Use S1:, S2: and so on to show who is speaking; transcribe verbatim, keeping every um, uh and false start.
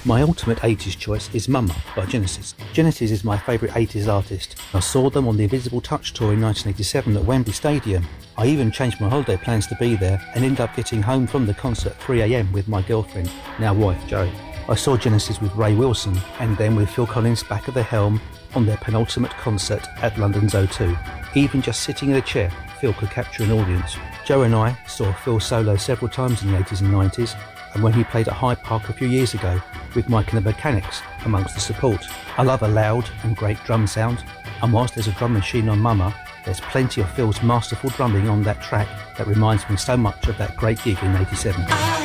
S1: My ultimate eighties choice is Mama by Genesis. Genesis is my favourite eighties artist. I saw them on the Invisible Touch tour in nineteen eighty-seven at Wembley Stadium. I even changed my holiday plans to be there and ended up getting home from the concert at three a.m. with my girlfriend, now wife Jo. I saw Genesis with Ray Wilson and then with Phil Collins back at the helm on their penultimate concert at London's O two. Even just sitting in a chair, Phil could capture an audience. Jo and I saw Phil solo several times in the eighties and nineties, and when he played at Hyde Park a few years ago with Mike and the Mechanics amongst the support. I love a loud and great drum sound, and whilst there's a drum machine on Mama, there's plenty of Phil's masterful drumming on that track that reminds me so much of that great gig in eighty-seven.